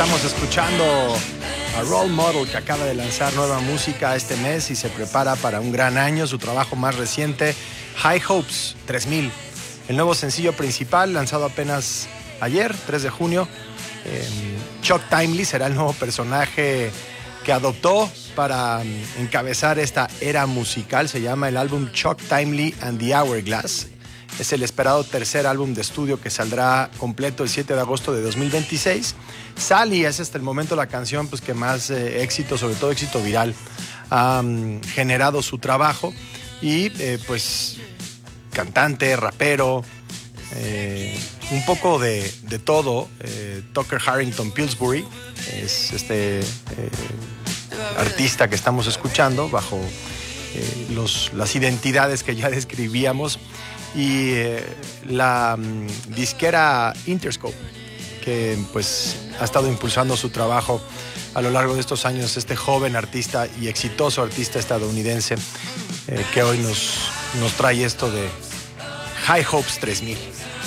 Estamos escuchando a Role Model, que acaba de lanzar nueva música este mes y se prepara para un gran año. Su trabajo más reciente, High Hopes 3000. El nuevo sencillo principal, lanzado apenas ayer, 3 de junio. Chuck Timely será el nuevo personaje que adoptó para encabezar esta era musical. Se llama el álbum Chuck Timely and the Hourglass. Es el esperado tercer álbum de estudio que saldrá completo el 7 de agosto de 2026. Sally es hasta el momento la canción pues, que más éxito, sobre todo éxito viral, ha generado su trabajo. Y pues cantante, rapero, un poco de todo. Tucker Harrington Pillsbury es este artista que estamos escuchando bajo las identidades que ya describíamos. Y la disquera Interscope, que pues ha estado impulsando su trabajo a lo largo de estos años, este joven artista y exitoso artista estadounidense que hoy nos trae esto de High Hopes 3000.